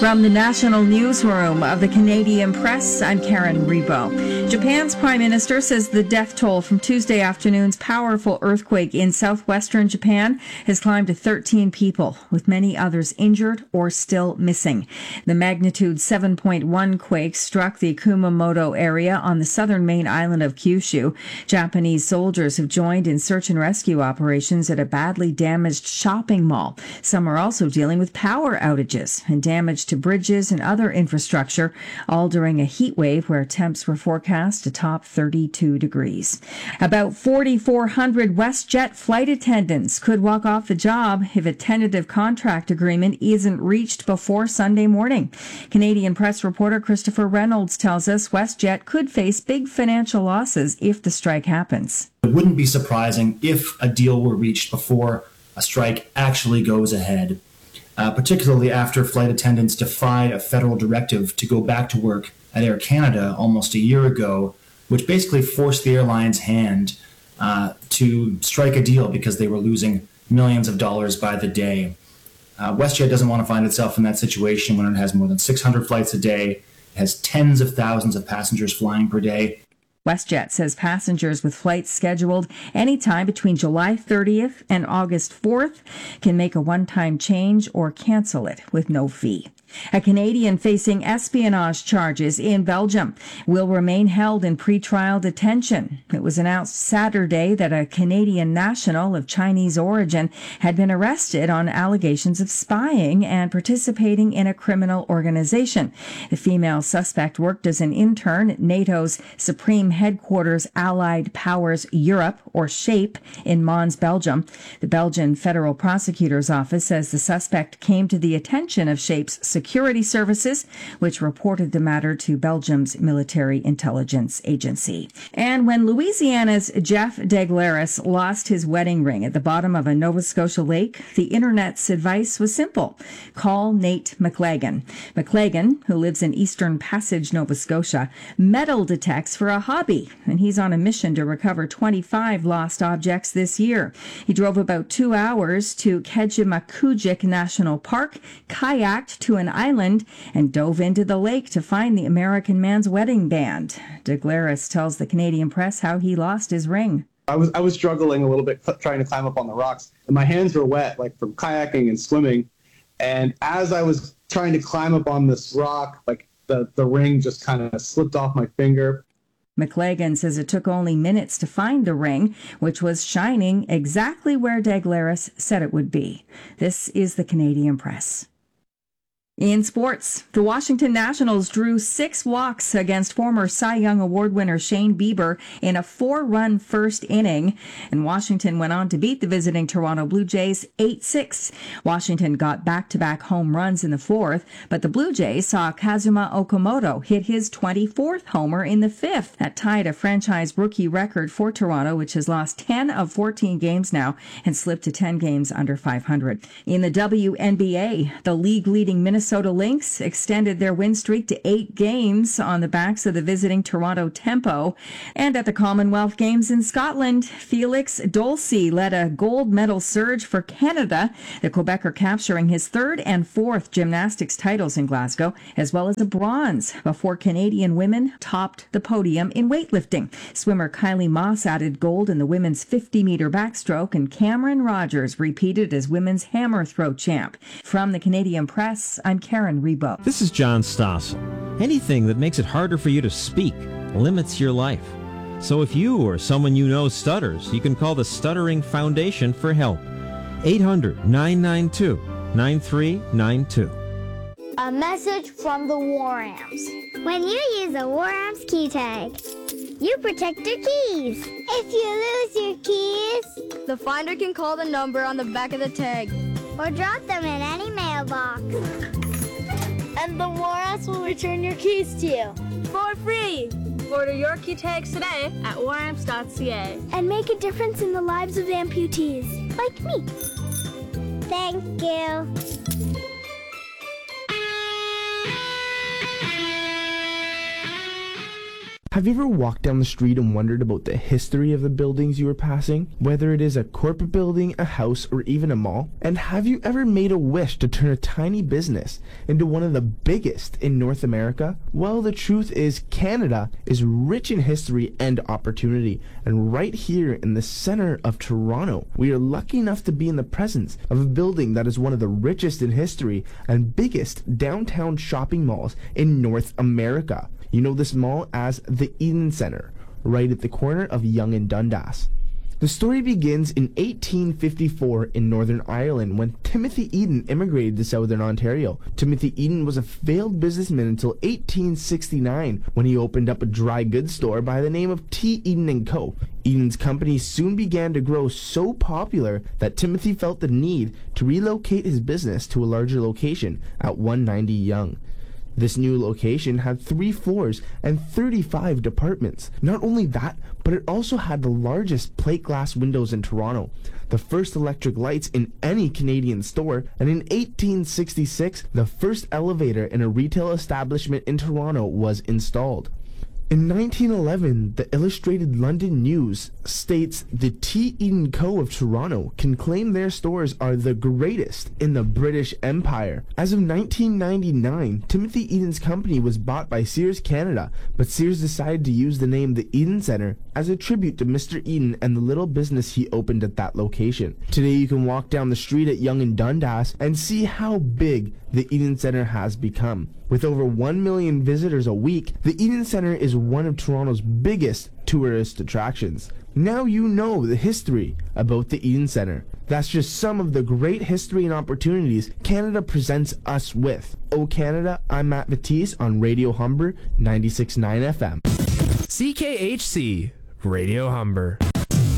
From the National Newsroom of the Canadian Press, I'm Karen Rebo. Japan's Prime Minister says the death toll from Tuesday afternoon's powerful earthquake in southwestern Japan has climbed to 13 people, with many others injured or still missing. The magnitude 7.1 quake struck the Kumamoto area on the southern main island of Kyushu. Japanese soldiers have joined in search and rescue operations at a badly damaged shopping mall. Some are also dealing with power outages and damage to bridges and other infrastructure, all during a heat wave where temps were forecast to top 32 degrees. About 4,400 WestJet flight attendants could walk off the job if a tentative contract agreement isn't reached before Sunday morning. Canadian Press reporter Christopher Reynolds tells us WestJet could face big financial losses if the strike happens. It wouldn't be surprising if a deal were reached before a strike actually goes ahead. Particularly after flight attendants defied a federal directive to go back to work at Air Canada almost a year ago, which basically forced the airline's hand to strike a deal because they were losing millions of dollars by the day. WestJet doesn't want to find itself in that situation when it has more than 600 flights a day, it has tens of thousands of passengers flying per day. WestJet says passengers with flights scheduled anytime between July 30th and August 4th can make a one-time change or cancel it with no fee. A Canadian facing espionage charges in Belgium will remain held in pretrial detention. It was announced Saturday that a Canadian national of Chinese origin had been arrested on allegations of spying and participating in a criminal organization. The female suspect worked as an intern at NATO's Supreme Headquarters Allied Powers Europe, or SHAPE, in Mons, Belgium. The Belgian Federal Prosecutor's Office says the suspect came to the attention of SHAPE's security services, which reported the matter to Belgium's military intelligence agency. And when Louisiana's Jeff Deglaris lost his wedding ring at the bottom of a Nova Scotia lake, the internet's advice was simple. Call Nate McLagan. McLagan, who lives in Eastern Passage, Nova Scotia, metal detects for a hobby, and he's on a mission to recover 25 lost objects this year. He drove about 2 hours to Kejimkujik National Park, kayaked to an island, and dove into the lake to find the American man's wedding band. Deglaris tells the Canadian Press how he lost his ring. I was struggling a little bit trying to climb up on the rocks, and my hands were wet, like from kayaking and swimming. And as I was trying to climb up on this rock, like the ring just kind of slipped off my finger. McLagan says it took only minutes to find the ring, which was shining exactly where Deglaris said it would be. This is the Canadian Press. In sports, the Washington Nationals drew 6 walks against former Cy Young Award winner Shane Bieber in a 4-run first inning, and Washington went on to beat the visiting Toronto Blue Jays 8-6. Washington got back-to-back home runs in the fourth, but the Blue Jays saw Kazuma Okamoto hit his 24th homer in the fifth. That tied a franchise rookie record for Toronto, which has lost 10 of 14 games now and slipped to 10 games under 500. In the WNBA, the league-leading Minnesota Lynx extended their win streak to 8 games on the backs of the visiting Toronto Tempo. And at the Commonwealth Games in Scotland, Felix Dolce led a gold medal surge for Canada, the Quebecer capturing his 3rd and 4th gymnastics titles in Glasgow, as well as a bronze, before Canadian women topped the podium in weightlifting. Swimmer Kylie Moss added gold in the women's 50-meter backstroke, and Cameron Rogers repeated as women's hammer throw champ. From the Canadian Press, I'm Karen Rebo. This is John Stossel. Anything that makes it harder for you to speak limits your life. So if you or someone you know stutters, you can call the Stuttering Foundation for help. 800-992-9392. A message from the War Amps. When you use a War Amps key tag, you protect your keys. If you lose your keys, the finder can call the number on the back of the tag or drop them in any mailbox. And the War Amps will return your keys to you for free. Order your key tags today at waramps.ca and make a difference in the lives of amputees like me. Thank you. Have you ever walked down the street and wondered about the history of the buildings you were passing? Whether it is a corporate building, a house, or even a mall? And have you ever made a wish to turn a tiny business into one of the biggest in North America? Well, the truth is Canada is rich in history and opportunity. And right here in the center of Toronto, we are lucky enough to be in the presence of a building that is one of the richest in history and biggest downtown shopping malls in North America. You know this mall as the Eden Centre, right at the corner of Yonge and Dundas. The story begins in 1854 in Northern Ireland when Timothy Eden immigrated to Southern Ontario. Timothy Eden was a failed businessman until 1869 when he opened up a dry goods store by the name of T. Eden & Co. Eden's company soon began to grow so popular that Timothy felt the need to relocate his business to a larger location at 190 Yonge. This new location had 3 floors and 35 departments. Not only that, but it also had the largest plate glass windows in Toronto, the first electric lights in any Canadian store, and in 1866, the first elevator in a retail establishment in Toronto was installed. In 1911, the Illustrated London News states the T. Eden Co. of Toronto can claim their stores are the greatest in the British Empire. As of 1999, Timothy Eden's company was bought by Sears Canada, but Sears decided to use the name the Eden Centre as a tribute to Mr. Eden and the little business he opened at that location. Today you can walk down the street at Yonge and Dundas and see how big the Eden Centre has become. With over 1 million visitors a week, the Eden Centre is one of Toronto's biggest tourist attractions. Now you know the history about the Eden Centre. That's just some of the great history and opportunities Canada presents us with. Oh Canada, I'm Matt Batiste on Radio Humber 96.9 FM. CKHC, Radio Humber.